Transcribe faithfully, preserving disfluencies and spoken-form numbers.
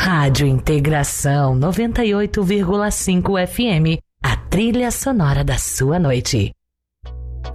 Rádio Integração noventa e oito vírgula cinco F M, a trilha sonora da sua noite.